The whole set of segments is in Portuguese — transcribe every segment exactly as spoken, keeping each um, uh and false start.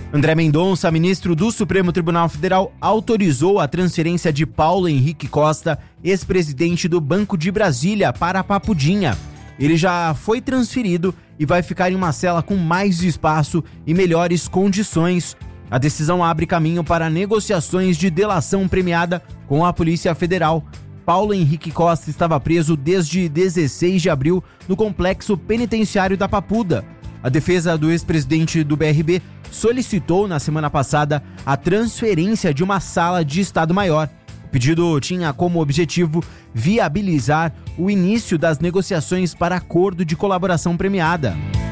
André Mendonça, ministro do Supremo Tribunal Federal, autorizou a transferência de Paulo Henrique Costa, ex-presidente do Banco de Brasília, para a Papudinha. Ele já foi transferido e vai ficar em uma cela com mais espaço e melhores condições. A decisão abre caminho para negociações de delação premiada com a Polícia Federal. Paulo Henrique Costa estava preso desde dezesseis de abril no complexo penitenciário da Papuda. A defesa do ex-presidente do B R B solicitou na semana passada a transferência de uma sala de Estado-Maior. O pedido tinha como objetivo viabilizar o início das negociações para acordo de colaboração premiada.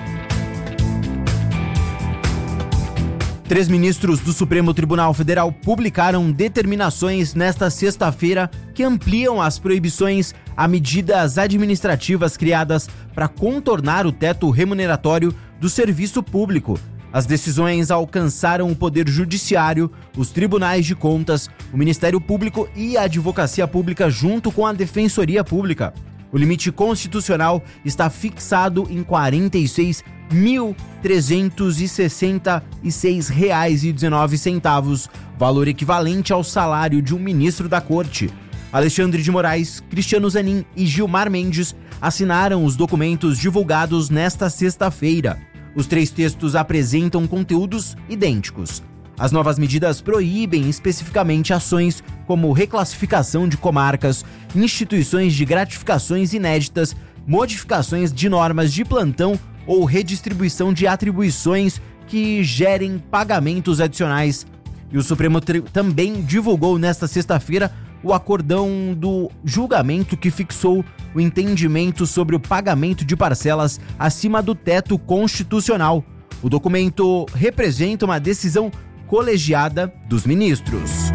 Três ministros do Supremo Tribunal Federal publicaram determinações nesta sexta-feira que ampliam as proibições a medidas administrativas criadas para contornar o teto remuneratório do serviço público. As decisões alcançaram o Poder Judiciário, os Tribunais de Contas, o Ministério Público e a Advocacia Pública junto com a Defensoria Pública. O limite constitucional está fixado em quarenta e seis mil trezentos e sessenta e seis reais e dezenove centavos, valor equivalente ao salário de um ministro da Corte. Alexandre de Moraes, Cristiano Zanin e Gilmar Mendes assinaram os documentos divulgados nesta sexta-feira. Os três textos apresentam conteúdos idênticos. As novas medidas proíbem especificamente ações como reclassificação de comarcas, instituições de gratificações inéditas, modificações de normas de plantão ou redistribuição de atribuições que gerem pagamentos adicionais. E o Supremo tri- também divulgou nesta sexta-feira o acordão do julgamento que fixou o entendimento sobre o pagamento de parcelas acima do teto constitucional. O documento representa uma decisão colegiada dos ministros.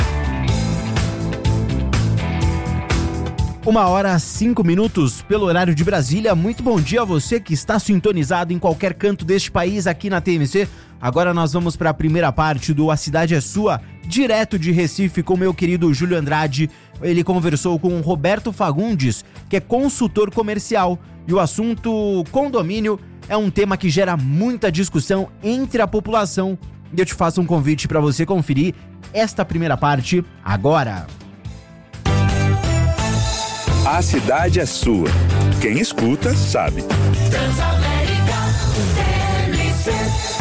Uma hora, cinco minutos pelo horário de Brasília. Muito bom dia a você que está sintonizado em qualquer canto deste país aqui na T M C. Agora nós vamos para a primeira parte do A Cidade é Sua, direto de Recife com meu querido Júlio Andrade. Ele conversou com o Roberto Fagundes, que é consultor comercial. E o assunto condomínio é um tema que gera muita discussão entre a população. E eu te faço um convite para você conferir esta primeira parte agora. A cidade é sua. Quem escuta, sabe. Transamérica, T M C.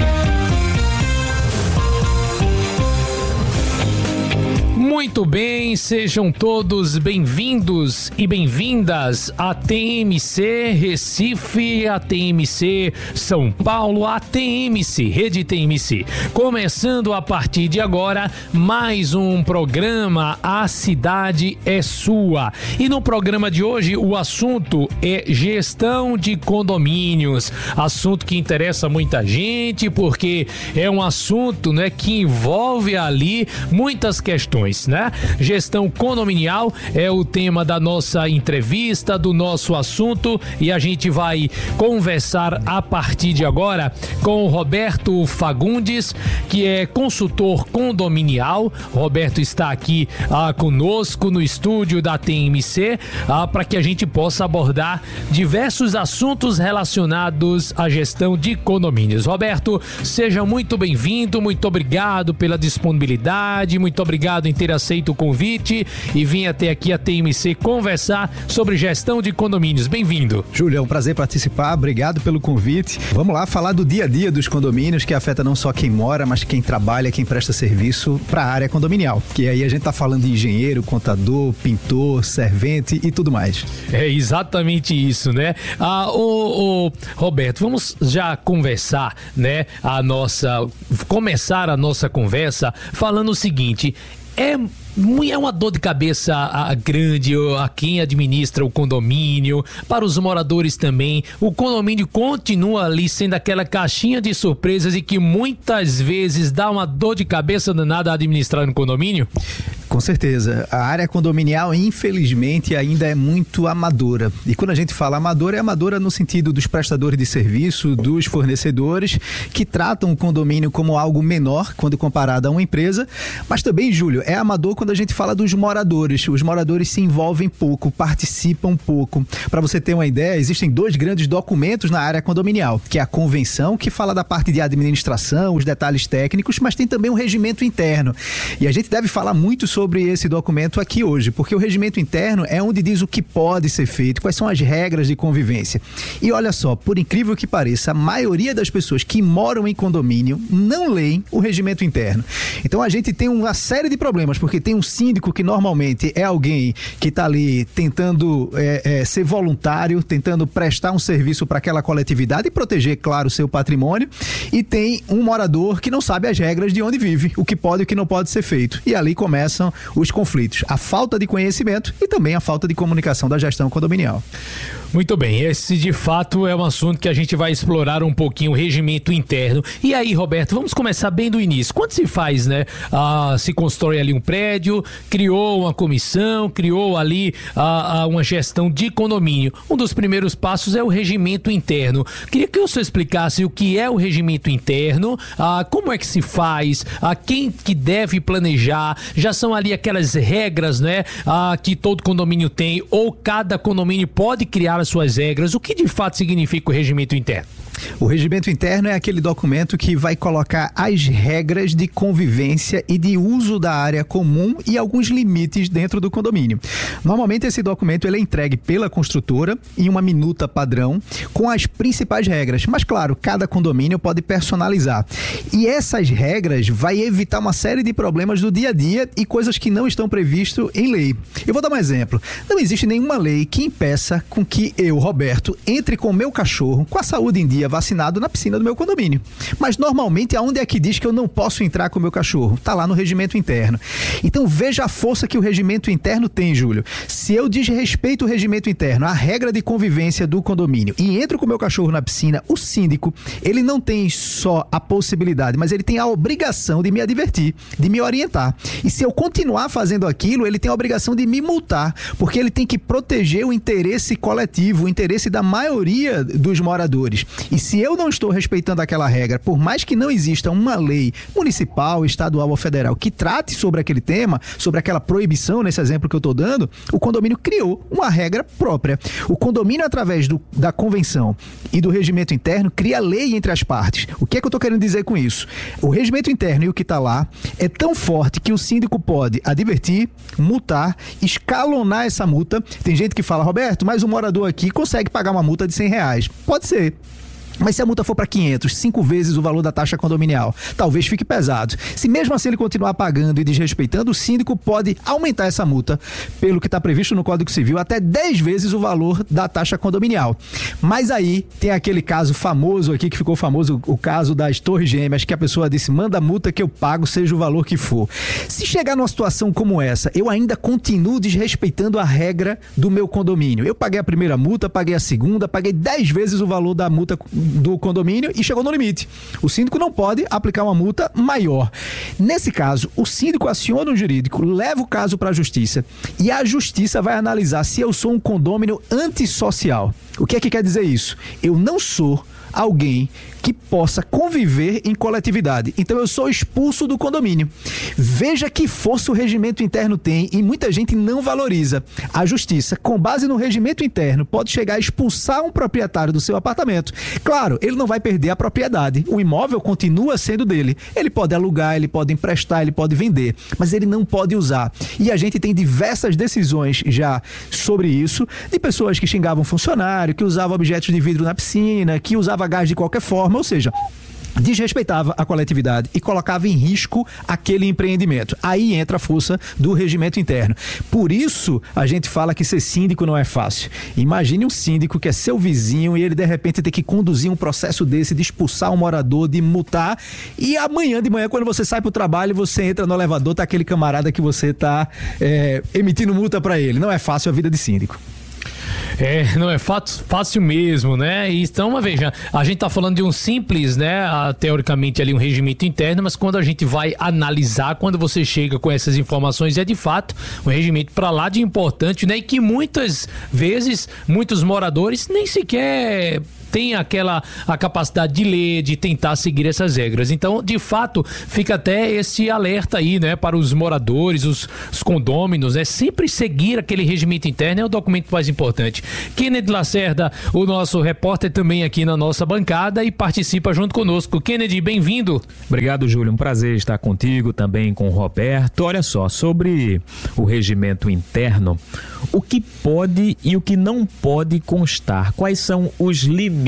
Muito bem, sejam todos bem-vindos e bem-vindas a T M C Recife, a T M C São Paulo, a T M C, Rede T M C. Começando a partir de agora, mais um programa A Cidade é Sua. E no programa de hoje, o assunto é gestão de condomínios. Assunto que interessa muita gente, porque é um assunto, né, que envolve ali muitas questões, né? Gestão condominial é o tema da nossa entrevista, do nosso assunto, e a gente vai conversar a partir de agora com o Roberto Fagundes, que é consultor condominial. Roberto está aqui ah, conosco no estúdio da T M C ah, para que a gente possa abordar diversos assuntos relacionados à gestão de condomínios. Roberto, seja muito bem-vindo, muito obrigado pela disponibilidade, muito obrigado em ter aceito o convite e vim até aqui a T M C conversar sobre gestão de condomínios. Bem-vindo. Júlio, é um prazer participar, obrigado pelo convite. Vamos lá falar do dia a dia dos condomínios, que afeta não só quem mora, mas quem trabalha, quem presta serviço para a área condominial. Que aí a gente tá falando de engenheiro, contador, pintor, servente e tudo mais. É exatamente isso, né? Ah, o, o Roberto, vamos já conversar, né? A nossa, começar a nossa conversa falando o seguinte: é É uma dor de cabeça a, a grande a quem administra o condomínio, para os moradores também. O condomínio continua ali sendo aquela caixinha de surpresas e que muitas vezes dá uma dor de cabeça danada a administrar no condomínio? Com certeza. A área condominial, infelizmente, ainda é muito amadora. E quando a gente fala amadora, é amadora no sentido dos prestadores de serviço, dos fornecedores, que tratam o condomínio como algo menor quando comparado a uma empresa. Mas também, Júlio, é amador quando a gente fala dos moradores. Os moradores se envolvem pouco, participam pouco. Para você ter uma ideia, existem dois grandes documentos na área condominial, que é a convenção, que fala da parte de administração, os detalhes técnicos, mas tem também um regimento interno. E a gente deve falar muito sobre esse documento aqui hoje, porque o regimento interno é onde diz o que pode ser feito, quais são as regras de convivência. E olha só, por incrível que pareça, a maioria das pessoas que moram em condomínio não leem o regimento interno. Então a gente tem uma série de problemas, porque tem um síndico que normalmente é alguém que está ali tentando é, é, ser voluntário, tentando prestar um serviço para aquela coletividade e proteger, claro, o seu patrimônio, e tem um morador que não sabe as regras de onde vive, o que pode e o que não pode ser feito. E ali começam os conflitos, a falta de conhecimento e também a falta de comunicação da gestão condominial. Muito bem, esse de fato é um assunto que a gente vai explorar um pouquinho, o regimento interno. E aí, Roberto, vamos começar bem do início. Quando se faz, né, ah, se constrói ali um prédio, criou uma comissão, criou ali ah, ah, uma gestão de condomínio. Um dos primeiros passos é o regimento interno. Queria que o senhor explicasse o que é o regimento interno, ah, como é que se faz, a ah, quem que deve planejar, já são ali aquelas regras, né, ah, que todo condomínio tem, ou cada condomínio pode criar as suas regras. O que de fato significa o regimento interno? O regimento interno é aquele documento que vai colocar as regras de convivência e de uso da área comum e alguns limites dentro do condomínio. Normalmente esse documento ele é entregue pela construtora em uma minuta padrão com as principais regras, mas claro, cada condomínio pode personalizar. E essas regras vai evitar uma série de problemas do dia a dia e coisas que não estão previstas em lei. Eu vou dar um exemplo. Não existe nenhuma lei que impeça com que eu, Roberto, entre com o meu cachorro com a saúde em dia vacinado na piscina do meu condomínio. Mas normalmente aonde é que diz que eu não posso entrar com o meu cachorro? Tá lá no regimento interno. Então veja a força que o regimento interno tem, Júlio. Se eu desrespeito o regimento interno, a regra de convivência do condomínio e entro com o meu cachorro na piscina, o síndico, ele não tem só a possibilidade, mas ele tem a obrigação de me advertir, de me orientar. E se eu continuar fazendo aquilo, ele tem a obrigação de me multar, porque ele tem que proteger o interesse coletivo, o interesse da maioria dos moradores. E se eu não estou respeitando aquela regra, por mais que não exista uma lei municipal, estadual ou federal que trate sobre aquele tema, sobre aquela proibição, nesse exemplo que eu estou dando, o condomínio criou uma regra própria. O condomínio, através do, da convenção e do regimento interno, cria lei entre as partes. O que é que eu estou querendo dizer com isso? O regimento interno e o que está lá é tão forte que o síndico pode advertir, multar, escalonar essa multa. Tem gente que fala, Roberto, mas o morador aqui consegue pagar uma multa de cem reais. Pode ser. Mas se a multa for para quinhentos, cinco vezes o valor da taxa condominial, talvez fique pesado. Se mesmo assim ele continuar pagando e desrespeitando, o síndico pode aumentar essa multa, pelo que está previsto no Código Civil, até dez vezes o valor da taxa condominial. Mas aí tem aquele caso famoso aqui, que ficou famoso, o caso das Torres Gêmeas, que a pessoa disse, manda a multa que eu pago, seja o valor que for. Se chegar numa situação como essa, eu ainda continuo desrespeitando a regra do meu condomínio. Eu paguei a primeira multa, paguei a segunda, paguei dez vezes o valor da multa do condomínio e chegou no limite. O síndico não pode aplicar uma multa maior. Nesse caso, o síndico aciona o jurídico, leva o caso para a justiça e a justiça vai analisar se eu sou um condômino antissocial. O que é que quer dizer isso? Eu não sou alguém que possa conviver em coletividade. Então eu sou expulso do condomínio. Veja que força o regimento interno tem e muita gente não valoriza. A justiça, com base no regimento interno, pode chegar a expulsar um proprietário do seu apartamento. Claro, ele não vai perder a propriedade. O imóvel continua sendo dele. Ele pode alugar, ele pode emprestar, ele pode vender, mas ele não pode usar. E a gente tem diversas decisões já sobre isso, de pessoas que xingavam funcionário, que usavam objetos de vidro na piscina, que usavam gás de qualquer forma, ou seja, desrespeitava a coletividade e colocava em risco aquele empreendimento. Aí entra a força do regimento interno. Por isso, a gente fala que ser síndico não é fácil. Imagine um síndico que é seu vizinho e ele de repente tem que conduzir um processo desse, de expulsar um morador, de multar, e amanhã de manhã, quando você sai pro trabalho, você entra no elevador, tá aquele camarada que você tá é, emitindo multa para ele. Não é fácil a vida de síndico. É, não é fácil, fácil mesmo, né? Então, veja, a gente tá falando de um simples, né, a, teoricamente ali um regimento interno, mas quando a gente vai analisar, quando você chega com essas informações, é de fato um regimento para lá de importante, né? E que muitas vezes, muitos moradores nem sequer tem aquela a capacidade de ler, de tentar seguir essas regras. Então, de fato, fica até esse alerta aí, né, para os moradores, os, os condôminos, né, sempre seguir aquele regimento interno é o documento mais importante. Kennedy Lacerda, o nosso repórter também aqui na nossa bancada e participa junto conosco. Kennedy, bem-vindo. Obrigado, Júlio, um prazer estar contigo, também com o Roberto. Olha só, sobre o regimento interno, o que pode e o que não pode constar? Quais são os limites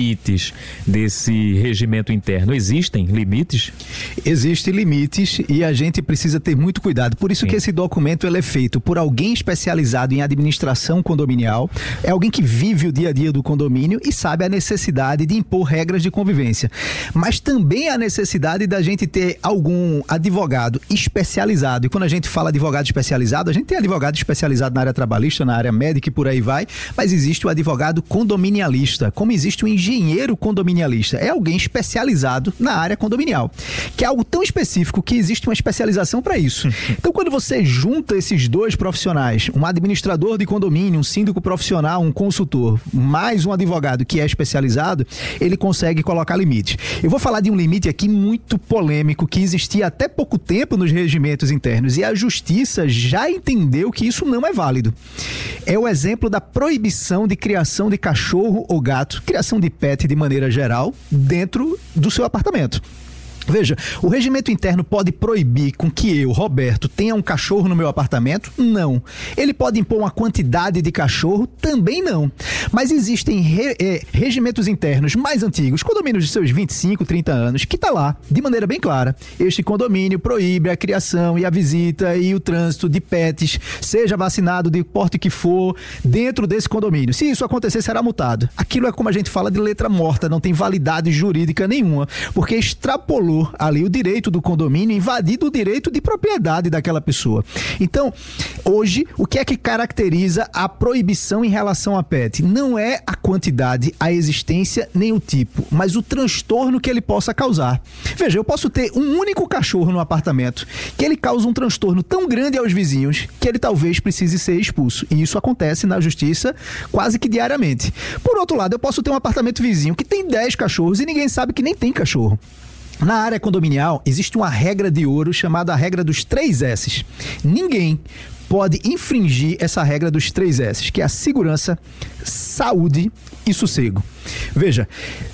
desse regimento interno? Existem limites? Existem limites e a gente precisa ter muito cuidado. Por isso Sim. que esse documento ele é feito por alguém especializado em administração condominial, é alguém que vive o dia a dia do condomínio e sabe a necessidade de impor regras de convivência. Mas também a necessidade da gente ter algum advogado especializado. E quando a gente fala advogado especializado, a gente tem advogado especializado na área trabalhista, na área médica e por aí vai, mas existe o advogado condominialista, como existe o engenheiro condominialista. É alguém especializado na área condominial, que é algo tão específico que existe uma especialização para isso. Então, quando você junta esses dois profissionais, um administrador de condomínio, um síndico profissional, um consultor, mais um advogado que é especializado, ele consegue colocar limite. Eu vou falar de um limite aqui muito polêmico que existia até pouco tempo nos regimentos internos e a justiça já entendeu que isso não é válido. É o exemplo da proibição de criação de cachorro ou gato, criação de pet de maneira geral, dentro do seu apartamento. Veja, o regimento interno pode proibir com que eu, Roberto, tenha um cachorro no meu apartamento? Não. Ele pode impor uma quantidade de cachorro? Também não. Mas existem re, eh, regimentos internos mais antigos, condomínios de seus vinte e cinco, trinta anos, que está lá, de maneira bem clara. Este condomínio proíbe a criação e a visita e o trânsito de pets, seja vacinado de porte que for, dentro desse condomínio. Se isso acontecer, será multado. Aquilo é como a gente fala de letra morta, não tem validade jurídica nenhuma, porque extrapolou ali o direito do condomínio, invadido o direito de propriedade daquela pessoa. Então, hoje, o que é que caracteriza a proibição em relação a pet? Não é a quantidade, a existência, nem o tipo, mas o transtorno que ele possa causar. Veja, eu posso ter um único cachorro no apartamento que ele causa um transtorno tão grande aos vizinhos que ele talvez precise ser expulso. E isso acontece na justiça quase que diariamente. Por outro lado, eu posso ter um apartamento vizinho que tem dez cachorros e ninguém sabe que nem tem cachorro. Na área condominial, existe uma regra de ouro chamada a regra dos três S's. Ninguém pode infringir essa regra dos três S's, que é a segurança, saúde e sossego. Veja,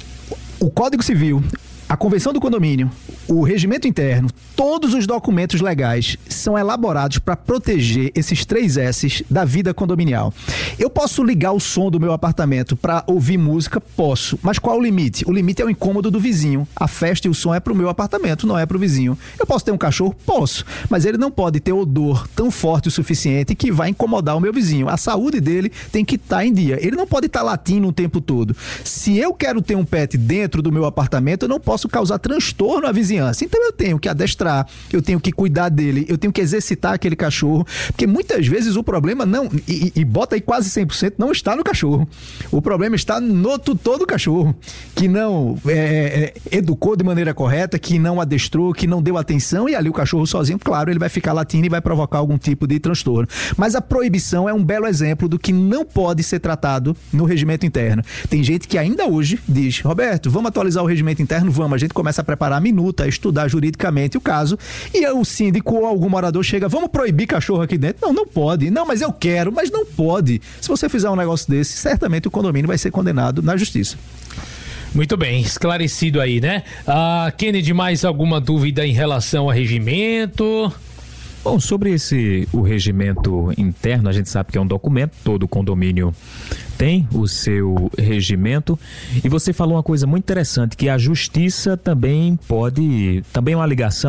o Código Civil, a Convenção do Condomínio, o regimento interno, todos os documentos legais são elaborados para proteger esses três S's da vida condominial. Eu posso ligar o som do meu apartamento para ouvir música? Posso. Mas qual é o limite? O limite é o incômodo do vizinho. A festa e o som é para o meu apartamento, não é para o vizinho. Eu posso ter um cachorro? Posso. Mas ele não pode ter odor tão forte o suficiente que vai incomodar o meu vizinho. A saúde dele tem que estar em dia. Ele não pode estar latindo o tempo todo. Se eu quero ter um pet dentro do meu apartamento, eu não posso causar transtorno à vizinhança. Então eu tenho que adestrar, eu tenho que cuidar dele, eu tenho que exercitar aquele cachorro, porque muitas vezes o problema não, e, e bota aí quase cem por cento, não está no cachorro. O problema está no tutor do cachorro, que não é, é, educou de maneira correta, que não adestrou, que não deu atenção, e ali o cachorro sozinho, claro, ele vai ficar latindo e vai provocar algum tipo de transtorno. Mas a proibição é um belo exemplo do que não pode ser tratado no regimento interno. Tem gente que ainda hoje diz, Roberto, vamos atualizar o regimento interno? Vamos, a gente começa a preparar a minuta, a estudar juridicamente o caso, e o síndico ou algum morador chega, vamos proibir cachorro aqui dentro? Não, não pode. Não, mas eu quero, mas não pode. Se você fizer um negócio desse, certamente o condomínio vai ser condenado na justiça. Muito bem, esclarecido aí, né? Ah, Kennedy, mais alguma dúvida em relação ao regimento? Bom, sobre esse, o regimento interno, a gente sabe que é um documento, todo condomínio tem o seu regimento, e você falou uma coisa muito interessante, que a justiça também pode, também é uma ligação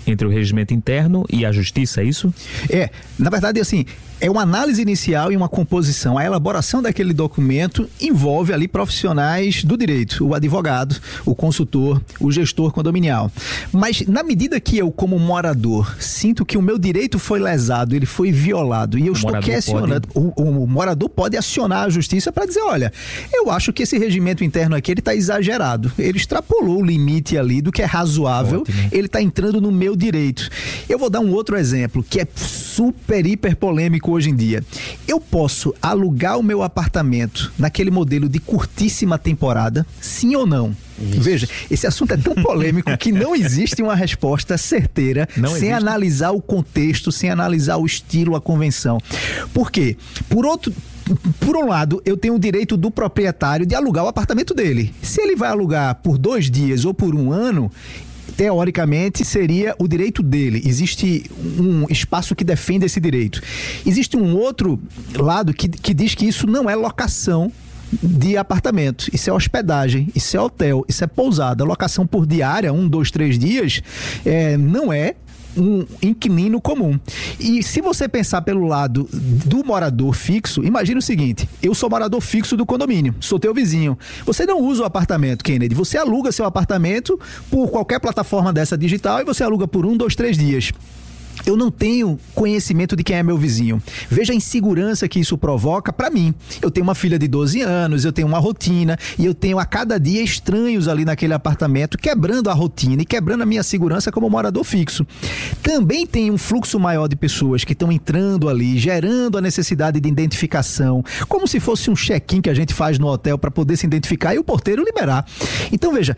entre o regimento interno e a justiça, é isso? É, na verdade, assim, é uma análise inicial e uma composição. A elaboração daquele documento envolve ali profissionais do direito, o advogado, o consultor, o gestor condominial. Mas na medida que eu, como morador, sinto que o meu direito foi lesado, ele foi violado, e eu o estou questionando, pode... o, o morador pode acionar a justiça para dizer, olha, eu acho que esse regimento interno aqui, ele está exagerado, ele extrapolou o limite ali do que é razoável, Ótimo. Ele está entrando no meu direito. Eu vou dar um outro exemplo, que é super, hiper polêmico hoje em dia. Eu posso alugar o meu apartamento naquele modelo de curtíssima temporada, sim ou não? Isso. Veja, esse assunto é tão polêmico que não existe uma resposta certeira não sem existe. Analisar o contexto, sem analisar o estilo, a convenção. Por quê? Por outro... Por um lado, eu tenho o direito do proprietário de alugar o apartamento dele. Se ele vai alugar por dois dias ou por um ano, teoricamente seria o direito dele. Existe um espaço que defende esse direito. Existe um outro lado que, que diz que isso não é locação de apartamento, isso é hospedagem, isso é hotel, isso é pousada. Locação por diária, um, dois, três dias, é, não é um inquilino comum. E se você pensar pelo lado do morador fixo, imagine o seguinte, eu sou morador fixo do condomínio, sou teu vizinho. Você não usa o apartamento, Kennedy, você aluga seu apartamento por qualquer plataforma dessa digital e você aluga por um, dois, três dias. Eu não tenho conhecimento de quem é meu vizinho. Veja a insegurança que isso provoca para mim. Eu tenho uma filha de doze anos, eu tenho uma rotina e eu tenho a cada dia estranhos ali naquele apartamento, quebrando a rotina e quebrando a minha segurança como morador fixo. Também tem um fluxo maior de pessoas que estão entrando ali, gerando a necessidade de identificação, como se fosse um check-in que a gente faz no hotel para poder se identificar e o porteiro liberar. Então, veja,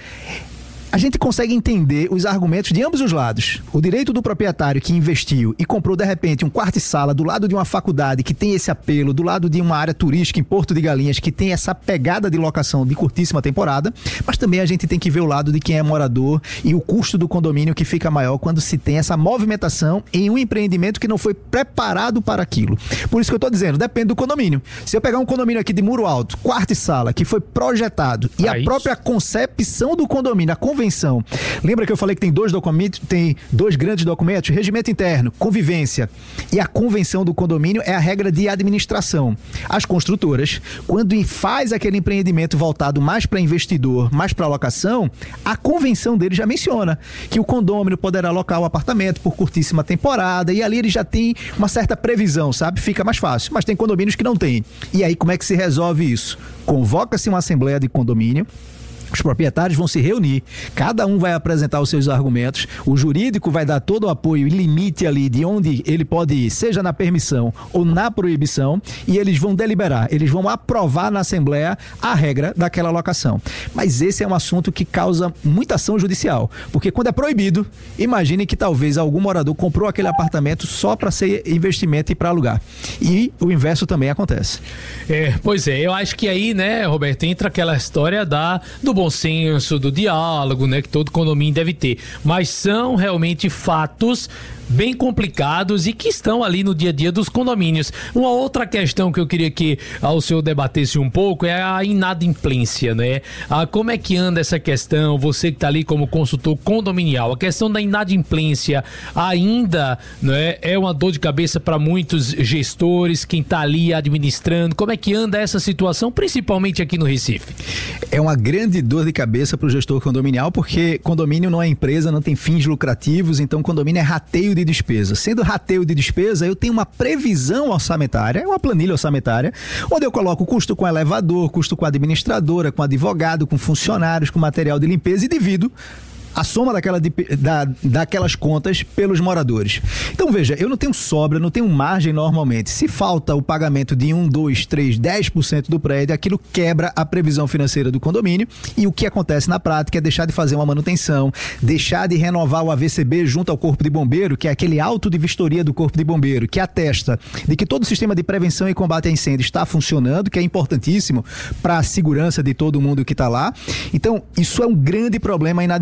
a gente consegue entender os argumentos de ambos os lados. O direito do proprietário que investiu e comprou de repente um quarto e sala do lado de uma faculdade que tem esse apelo, do lado de uma área turística em Porto de Galinhas que tem essa pegada de locação de curtíssima temporada, mas também a gente tem que ver o lado de quem é morador e o custo do condomínio que fica maior quando se tem essa movimentação em um empreendimento que não foi preparado para aquilo. Por isso que eu estou dizendo, depende do condomínio. Se eu pegar um condomínio aqui de muro alto, quarto e sala, que foi projetado e ah, a isso. própria concepção do condomínio, a convenção. Lembra que eu falei que tem dois documentos, tem dois grandes documentos? Regimento interno, convivência. E a convenção do condomínio é a regra de administração. As construtoras, quando faz aquele empreendimento voltado mais para investidor, mais para locação, a convenção dele já menciona que o condômino poderá alocar o apartamento por curtíssima temporada e ali ele já tem uma certa previsão, sabe? Fica mais fácil. Mas tem condomínios que não tem. E aí como é que se resolve isso? Convoca-se uma assembleia de condomínio, os proprietários vão se reunir, cada um vai apresentar os seus argumentos, o jurídico vai dar todo o apoio e limite ali de onde ele pode ir, seja na permissão ou na proibição, e eles vão deliberar, eles vão aprovar na Assembleia a regra daquela locação. Mas esse é um assunto que causa muita ação judicial, porque quando é proibido, imagine que talvez algum morador comprou aquele apartamento só para ser investimento e para alugar. E o inverso também acontece. É, pois é, eu acho que aí, né, Roberto, entra aquela história da, do bom senso, do diálogo, né, que todo condomínio deve ter, mas são realmente fatos bem complicados e que estão ali no dia a dia dos condomínios. Uma outra questão que eu queria que ah, o senhor debatesse um pouco é a inadimplência, né? Ah, como é que anda essa questão? Você que está ali como consultor condominial, a questão da inadimplência ainda, né, é uma dor de cabeça para muitos gestores, quem está ali administrando. Como é que anda essa situação, principalmente aqui no Recife? É uma grande dor de cabeça para o gestor condominial, porque condomínio não é empresa, não tem fins lucrativos, então condomínio é rateio de despesa. Sendo rateio de despesa, eu tenho uma previsão orçamentária, uma planilha orçamentária, onde eu coloco o custo com elevador, custo com administradora, com advogado, com funcionários, com material de limpeza e divido a soma daquela, da, daquelas contas pelos moradores. Então veja, eu não tenho sobra, não tenho margem normalmente. Se falta o pagamento de um, dois, três, dez por cento do prédio, aquilo quebra a previsão financeira do condomínio e o que acontece na prática é deixar de fazer uma manutenção, deixar de renovar o A V C B junto ao Corpo de Bombeiro, que é aquele auto de vistoria do Corpo de Bombeiro, que atesta de que todo o sistema de prevenção e combate a incêndio está funcionando, que é importantíssimo para a segurança de todo mundo que está lá. Então, isso é um grande problema, a inadimplência.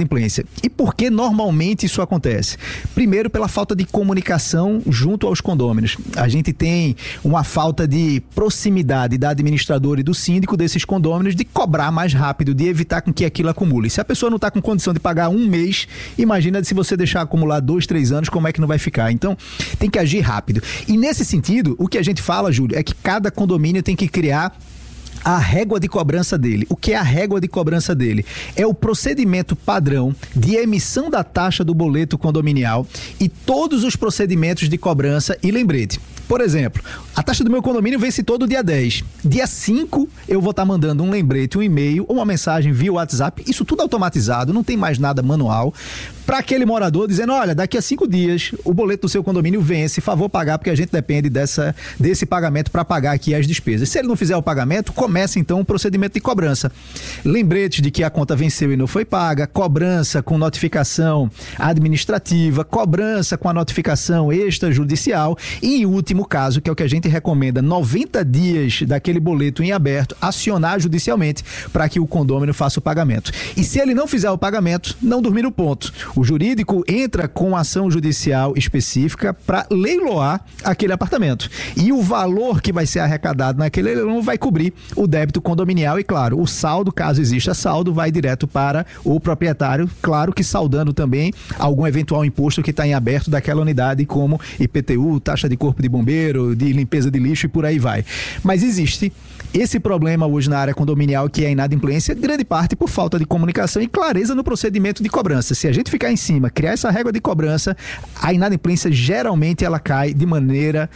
inadimplência. E por que normalmente isso acontece? Primeiro, pela falta de comunicação junto aos condôminos. A gente tem uma falta de proximidade da administradora e do síndico desses condôminos de cobrar mais rápido, de evitar com que aquilo acumule. Se a pessoa não está com condição de pagar um mês, imagina se você deixar acumular dois, três anos, como é que não vai ficar? Então, tem que agir rápido. E nesse sentido, o que a gente fala, Júlio, é que cada condomínio tem que criar a régua de cobrança dele. O que é a régua de cobrança dele? É o procedimento padrão de emissão da taxa do boleto condominial e todos os procedimentos de cobrança e lembrete. Por exemplo, a taxa do meu condomínio vence todo dia dez. Dia cinco, eu vou estar mandando um lembrete, um e-mail ou uma mensagem via WhatsApp. Isso tudo automatizado, não tem mais nada manual. Para aquele morador dizendo, olha, daqui a cinco dias o boleto do seu condomínio vence, favor pagar, porque a gente depende dessa, desse pagamento para pagar aqui as despesas. Se ele não fizer o pagamento, começa então o procedimento de cobrança. Lembretes de que a conta venceu e não foi paga, cobrança com notificação administrativa, cobrança com a notificação extrajudicial e, em último caso, que é o que a gente recomenda, noventa dias daquele boleto em aberto, acionar judicialmente para que o condômino faça o pagamento. E se ele não fizer o pagamento, não dormir no ponto. O jurídico entra com ação judicial específica para leiloar aquele apartamento. E o valor que vai ser arrecadado naquele leilão vai cobrir o débito condominial e, claro, o saldo, caso exista saldo, vai direto para o proprietário, claro que saldando também algum eventual imposto que está em aberto daquela unidade, como I P T U, taxa de corpo de bombeiro, de limpeza de lixo e por aí vai. Mas existe esse problema hoje na área condominial, que é a inadimplência, grande parte por falta de comunicação e clareza no procedimento de cobrança. Se a gente ficar em cima, criar essa régua de cobrança, a inadimplência geralmente ela cai de maneira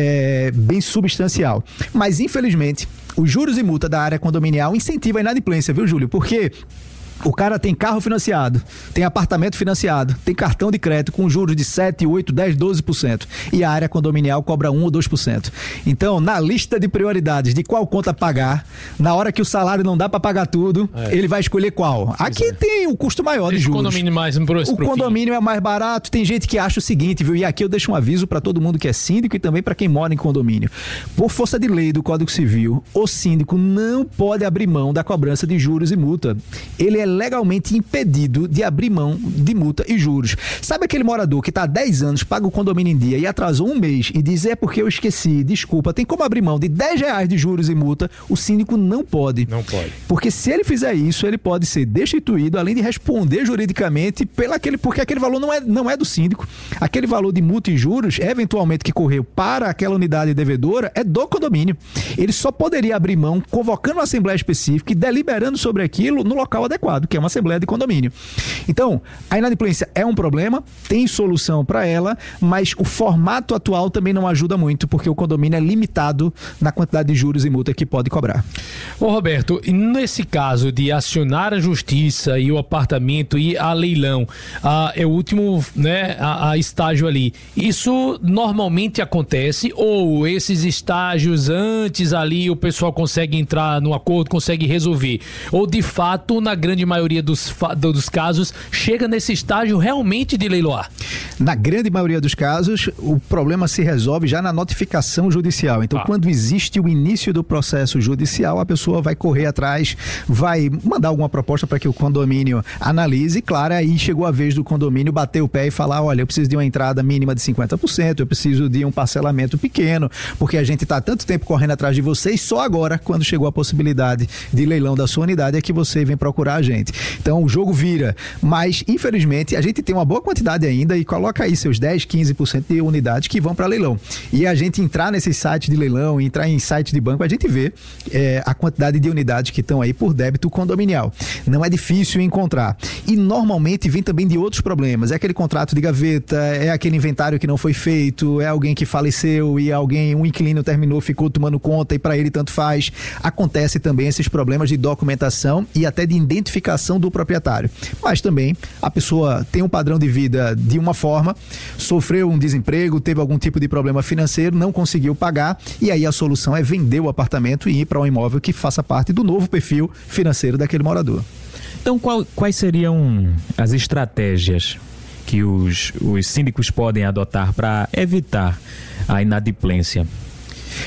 é, bem substancial. Mas, infelizmente, os juros e multa da área condominial incentivam a inadimplência, viu, Júlio? Porque o cara tem carro financiado, tem apartamento financiado, tem cartão de crédito com juros de sete, oito, dez, doze por cento e a área condominial cobra um ou dois por cento. Então, na lista de prioridades de qual conta pagar, na hora que o salário não dá para pagar tudo, é. ele vai escolher qual. Aqui é. tem o custo maior Deixa de juros. O condomínio mais pro, O pro condomínio fim. é mais barato, tem gente que acha o seguinte, viu? E aqui eu deixo um aviso para todo mundo que é síndico e também para quem mora em condomínio. Por força de lei do Código Civil, o síndico não pode abrir mão da cobrança de juros e multa. Ele é legalmente impedido de abrir mão de multa e juros. Sabe aquele morador que está há dez anos, paga o condomínio em dia e atrasou um mês e diz, é porque eu esqueci, desculpa, tem como abrir mão de dez reais de juros e multa? O síndico não pode. Não pode. Porque se ele fizer isso, ele pode ser destituído, além de responder juridicamente pela aquele, porque aquele valor não é, não é do síndico. Aquele valor de multa e juros, eventualmente que correu para aquela unidade devedora, é do condomínio. Ele só poderia abrir mão convocando uma assembleia específica e deliberando sobre aquilo no local adequado, que é uma assembleia de condomínio. Então, a inadimplência é um problema, tem solução para ela, mas o formato atual também não ajuda muito, porque o condomínio é limitado na quantidade de juros e multa que pode cobrar. Ô Roberto, nesse caso de acionar a justiça e o apartamento ir a leilão, ah, é o último, né, a, a estágio ali, isso normalmente acontece ou esses estágios antes ali o pessoal consegue entrar no acordo, consegue resolver? Ou de fato, na grande maioria dos, dos casos, chega nesse estágio realmente de leiloar? Na grande maioria dos casos, o problema se resolve já na notificação judicial. Então, ah. quando existe o início do processo judicial, a pessoa vai correr atrás, vai mandar alguma proposta para que o condomínio analise. Claro, aí chegou a vez do condomínio bater o pé e falar, olha, eu preciso de uma entrada mínima de cinquenta por cento, eu preciso de um parcelamento pequeno, porque a gente está há tanto tempo correndo atrás de vocês, só agora, quando chegou a possibilidade de leilão da sua unidade, é que você vem procurar a gente. Então o jogo vira, mas infelizmente a gente tem uma boa quantidade ainda e coloca aí seus dez, quinze por cento de unidades que vão para leilão. E a gente entrar nesses sites de leilão, entrar em sites de banco, a gente vê é, a quantidade de unidades que estão aí por débito condominial. Não é difícil encontrar. E normalmente vem também de outros problemas. É aquele contrato de gaveta, é aquele inventário que não foi feito, é alguém que faleceu e alguém, um inquilino terminou, ficou tomando conta e para ele tanto faz. Acontece também esses problemas de documentação e até de identificação do proprietário. Mas também a pessoa tem um padrão de vida de uma forma, sofreu um desemprego, teve algum tipo de problema financeiro, não conseguiu pagar e aí a solução é vender o apartamento e ir para um imóvel que faça parte do novo perfil financeiro daquele morador. Então, qual, quais seriam as estratégias que os, os síndicos podem adotar para evitar a inadimplência?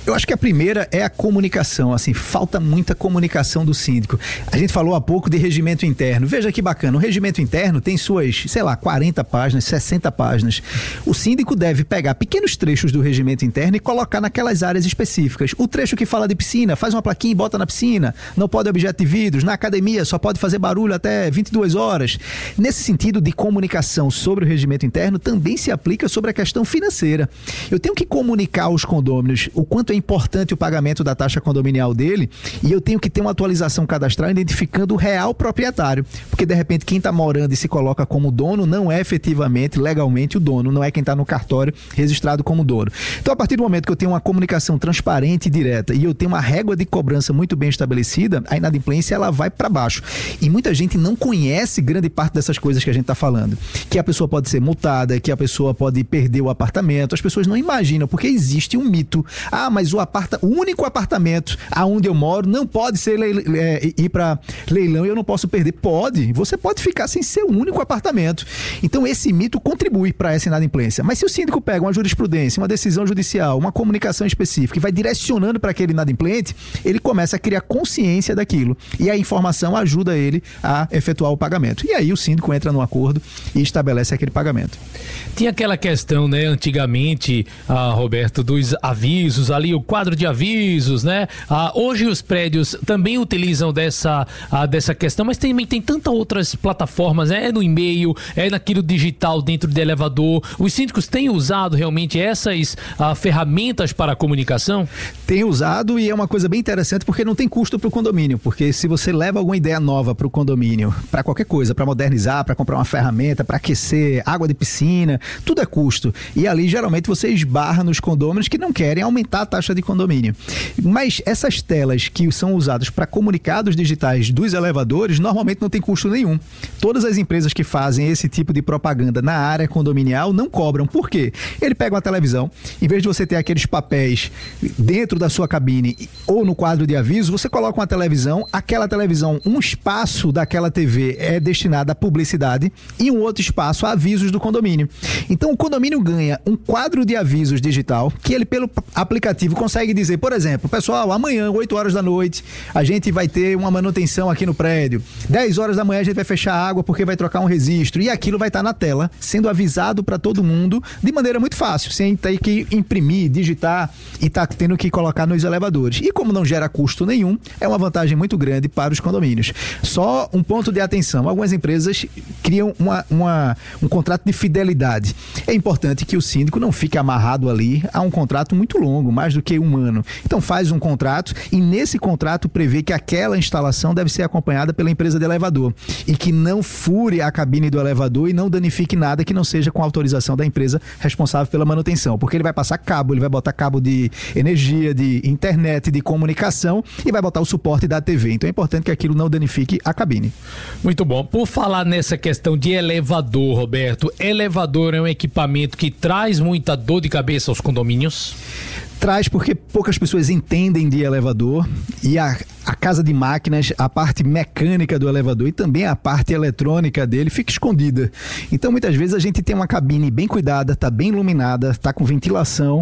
Eu acho que a primeira é a comunicação, assim, falta muita comunicação do síndico. A gente falou há pouco de regimento interno. Veja que bacana, o regimento interno tem suas, sei lá, quarenta páginas, sessenta páginas. O síndico deve pegar pequenos trechos do regimento interno e colocar naquelas áreas específicas. O trecho que fala de piscina, faz uma plaquinha e bota na piscina. Não pode objeto de vidros. Na academia só pode fazer barulho até vinte e duas horas. Nesse sentido de comunicação sobre o regimento interno, também se aplica sobre a questão financeira. Eu tenho que comunicar aos condôminos o quanto é importante o pagamento da taxa condominial dele, e eu tenho que ter uma atualização cadastral identificando o real proprietário, porque de repente quem está morando e se coloca como dono não é efetivamente, legalmente o dono, não é quem está no cartório registrado como dono. Então, a partir do momento que eu tenho uma comunicação transparente e direta e eu tenho uma régua de cobrança muito bem estabelecida, a inadimplência ela vai para baixo. E muita gente não conhece grande parte dessas coisas que a gente está falando, que a pessoa pode ser multada, que a pessoa pode perder o apartamento. As pessoas não imaginam, porque existe um mito. Ah, mas o, aparta... o único apartamento aonde eu moro não pode ser le... é, ir para leilão e eu não posso perder. Pode, você pode ficar sem ser o único apartamento. Então esse mito contribui para essa inadimplência. Mas se o síndico pega uma jurisprudência, uma decisão judicial, uma comunicação específica e vai direcionando para aquele inadimplente, ele começa a criar consciência daquilo. E a informação ajuda ele a efetuar o pagamento. E aí o síndico entra no acordo e estabelece aquele pagamento. Tinha aquela questão, né, antigamente, ah, Roberto, dos avisos ali, o quadro de avisos, né? Ah, hoje os prédios também utilizam dessa, ah, dessa questão, mas também tem tantas outras plataformas, né? É no e-mail, é naquilo digital dentro do elevador. Os síndicos têm usado realmente essas ah, ferramentas para a comunicação? Tem usado, e é uma coisa bem interessante porque não tem custo para o condomínio, porque se você leva alguma ideia nova para o condomínio, para qualquer coisa, para modernizar, para comprar uma ferramenta, para aquecer, água de piscina, tudo é custo. E ali geralmente você esbarra nos condôminos que não querem aumentar a taxa de condomínio. Mas essas telas que são usadas para comunicados digitais dos elevadores normalmente não tem custo nenhum. Todas as empresas que fazem esse tipo de propaganda na área condominial não cobram. Por quê? Ele pega uma televisão, em vez de você ter aqueles papéis dentro da sua cabine ou no quadro de aviso, você coloca uma televisão, aquela televisão, um espaço daquela T V é destinado à publicidade e um outro espaço a avisos do condomínio. Então o condomínio ganha um quadro de avisos digital que ele pelo aplicativo consegue dizer, por exemplo, pessoal, amanhã, oito horas da noite, a gente vai ter uma manutenção aqui no prédio, dez horas da manhã a gente vai fechar a água porque vai trocar um registro, e aquilo vai estar na tela, sendo avisado para todo mundo de maneira muito fácil, sem ter que imprimir, digitar e tá tendo que colocar nos elevadores. E como não gera custo nenhum, é uma vantagem muito grande para os condomínios. Só um ponto de atenção, algumas empresas criam uma, uma, um contrato de fidelidade. É importante que o síndico não fique amarrado ali a um contrato muito longo, mais do que um ano. Então faz um contrato e nesse contrato prevê que aquela instalação deve ser acompanhada pela empresa de elevador e que não fure a cabine do elevador e não danifique nada que não seja com autorização da empresa responsável pela manutenção, porque ele vai passar cabo, ele vai botar cabo de energia, de internet, de comunicação e vai botar o suporte da T V. Então é importante que aquilo não danifique a cabine. Muito bom. Por falar nessa questão de elevador, Roberto, elevador é um equipamento que traz muita dor de cabeça aos condomínios? Traz, porque poucas pessoas entendem de elevador e a, a casa de máquinas, a parte mecânica do elevador e também a parte eletrônica dele fica escondida. Então muitas vezes a gente tem uma cabine bem cuidada, está bem iluminada, está com ventilação,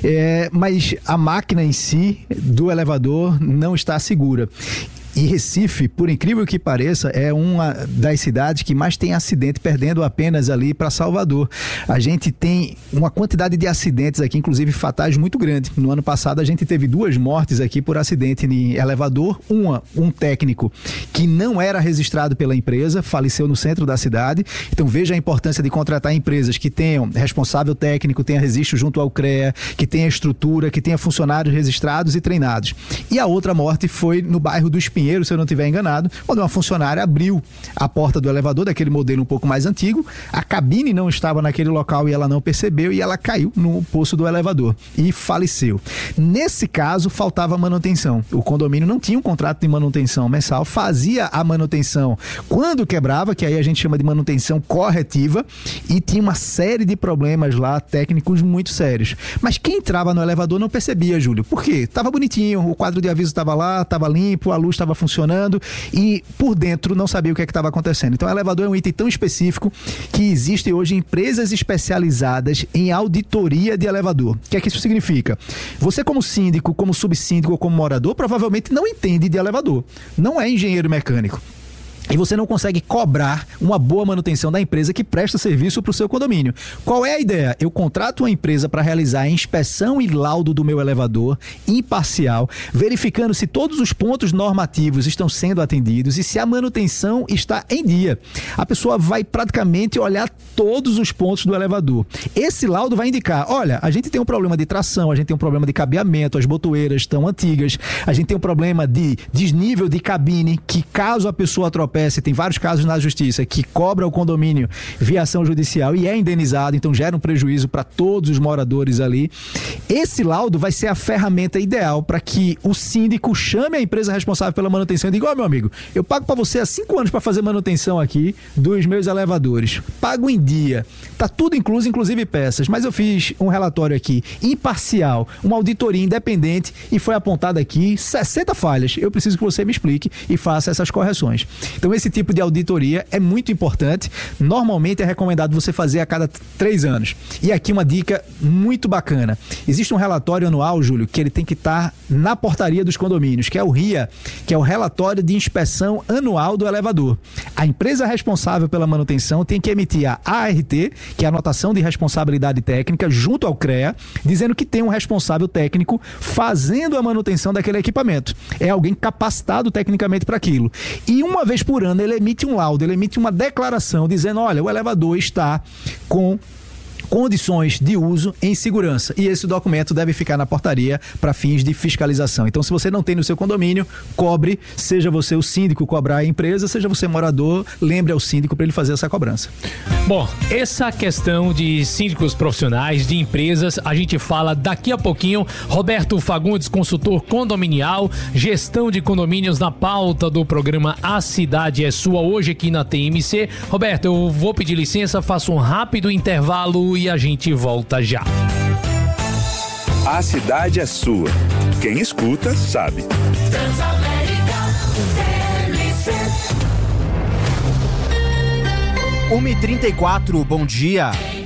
é, mas a máquina em si do elevador não está segura. E Recife, por incrível que pareça, é uma das cidades que mais tem acidente, perdendo apenas ali para Salvador. A gente tem uma quantidade de acidentes aqui, inclusive fatais, muito grande. No ano passado a gente teve duas mortes aqui por acidente em elevador. Uma, um técnico que não era registrado pela empresa, faleceu no centro da cidade. Então veja a importância de contratar empresas que tenham responsável técnico, tenha registro junto ao CREA, que tenha estrutura, que tenha funcionários registrados e treinados. E a outra morte foi no bairro do Espinheiro, se eu não estiver enganado, onde uma funcionária abriu a porta do elevador, daquele modelo um pouco mais antigo, a cabine não estava naquele local e ela não percebeu e ela caiu no poço do elevador e faleceu. Nesse caso, faltava manutenção. O condomínio não tinha um contrato de manutenção mensal, fazia a manutenção quando quebrava, que aí a gente chama de manutenção corretiva, e tinha uma série de problemas lá, técnicos muito sérios. Mas quem entrava no elevador não percebia, Júlio. Por quê? Tava bonitinho, o quadro de aviso estava lá, estava limpo, a luz estava estava funcionando e por dentro não sabia o que é que estava acontecendo. Então, o elevador é um item tão específico que existem hoje empresas especializadas em auditoria de elevador. O que é que isso significa? Você, como síndico, como subsíndico ou como morador, provavelmente não entende de elevador. Não é engenheiro mecânico. E você não consegue cobrar uma boa manutenção da empresa que presta serviço para o seu condomínio. Qual é a ideia? Eu contrato uma empresa para realizar a inspeção e laudo do meu elevador, imparcial, verificando se todos os pontos normativos estão sendo atendidos e se a manutenção está em dia. A pessoa vai praticamente olhar todos os pontos do elevador. Esse laudo vai indicar, olha, a gente tem um problema de tração, a gente tem um problema de cabeamento, as botoeiras estão antigas, a gente tem um problema de desnível de cabine, que caso a pessoa atropele, tem vários casos na justiça que cobra o condomínio via ação judicial e é indenizado, então gera um prejuízo para todos os moradores ali. Esse laudo vai ser a ferramenta ideal para que o síndico chame a empresa responsável pela manutenção e diga, ó, meu amigo, eu pago para você há cinco anos para fazer manutenção aqui dos meus elevadores, pago em dia, tá tudo incluso, inclusive peças, mas eu fiz um relatório aqui imparcial, uma auditoria independente e foi apontado aqui sessenta falhas, eu preciso que você me explique e faça essas correções. Então, esse tipo de auditoria é muito importante. Normalmente é recomendado você fazer a cada três anos. E aqui uma dica muito bacana. Existe um relatório anual, Júlio, que ele tem que estar na portaria dos condomínios, que é o R I A, que é o relatório de inspeção anual do elevador. A empresa responsável pela manutenção tem que emitir a A R T, que é a anotação de responsabilidade técnica, junto ao CREA, dizendo que tem um responsável técnico fazendo a manutenção daquele equipamento. É alguém capacitado tecnicamente para aquilo. E uma vez por ano ele emite um laudo, ele emite uma declaração dizendo, olha, o elevador está com condições de uso em segurança. E esse documento deve ficar na portaria para fins de fiscalização. Então, se você não tem no seu condomínio, cobre, seja você o síndico cobrar a empresa, seja você morador, lembre ao síndico para ele fazer essa cobrança. Bom, essa questão de síndicos profissionais, de empresas, a gente fala daqui a pouquinho. Roberto Fagundes, consultor condominial, gestão de condomínios na pauta do programa A Cidade é Sua, hoje aqui na T M C. Roberto, eu vou pedir licença, faço um rápido intervalo e a gente volta já. A cidade é sua. Quem escuta, sabe. Transamérica, T M C. uma e trinta e quatro, bom dia.